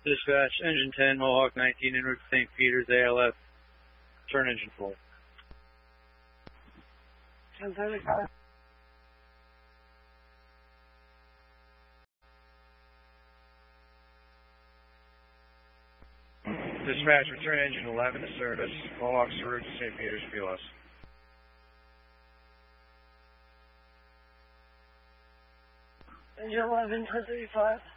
Dispatch, engine 10, Mohawk 19, en route to St. Peter's, ALF. Turn engine full. 1035. Dispatch, return engine 11 to service. Mohawk's en route to St. Peter's, POS. Engine 11, 1035.